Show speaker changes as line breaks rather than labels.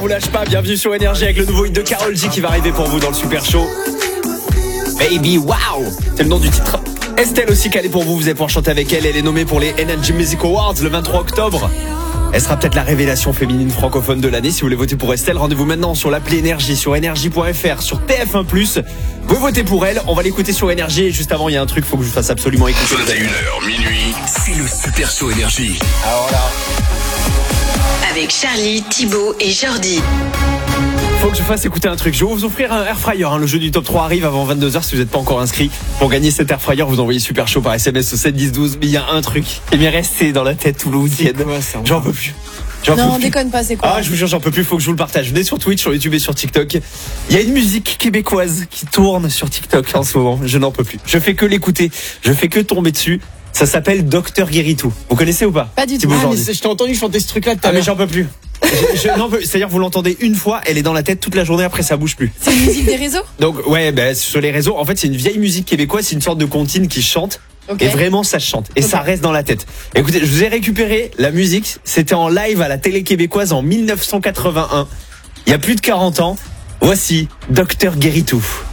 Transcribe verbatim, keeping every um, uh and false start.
On lâche pas, bienvenue sur Énergie avec le nouveau hit de Karol G qui va arriver pour vous dans le Super Show. Baby Wow, c'est le nom du titre. Estelle aussi calée pour vous, vous allez pouvoir chanter avec elle. Elle est nommée pour les Energy Music Awards le vingt-trois octobre. Elle sera peut-être la révélation féminine francophone de l'année. Si vous voulez voter pour Estelle, rendez-vous maintenant sur l'appli Énergie, sur énergie point f r, sur T F un plus. Vous votez pour elle, on va l'écouter sur Énergie. Et juste avant, il y a un truc, faut que je vous fasse absolument écouter.
vingt et une heures, minuit, c'est le Super Show Énergie.
Alors là,
avec Charlie, Thibaut et Jordi.
faut que je fasse écouter un truc. Je vais vous offrir un air fryer. Hein. Le jeu du top trois arrive avant vingt-deux heures si vous n'êtes pas encore inscrit. Pour gagner cet air fryer, vous envoyez Super Show par S M S au sept dix douze. Mais il y a un truc qui m'est resté dans la tête tout le week-end. J'en peux plus. J'en
Non,
peux plus.
déconne pas, c'est quoi?
Ah, je vous jure, j'en peux plus, faut que je vous le partage. Venez sur Twitch, sur YouTube et sur TikTok. Il y a une musique québécoise qui tourne sur TikTok en ce moment. Je n'en peux plus. Je fais que l'écouter. Je fais que tomber dessus. Ça s'appelle Docteur Guéritou. Vous connaissez ou pas?
Pas du tout.
Thibaut
Ah,
Jordi.
mais c'est- je t'ai entendu chanter ce truc-là tout à
Ah, mais
l'heure.
j'en peux plus. Je- je n'en peux- C'est-à-dire, vous l'entendez une fois, elle est dans la tête toute la journée, après ça bouge plus.
C'est une musique des réseaux?
Donc, ouais, ben, sur les réseaux, en fait, c'est une vieille musique québécoise, c'est une sorte de comptine qui chante.
Ok.
Et vraiment, ça chante. Et
Ok.
ça reste dans la tête. Écoutez, je vous ai récupéré la musique. C'était en live à la télé québécoise en mille neuf cent quatre-vingt-un. Il y a plus de quarante ans. Voici Docteur Guéritou.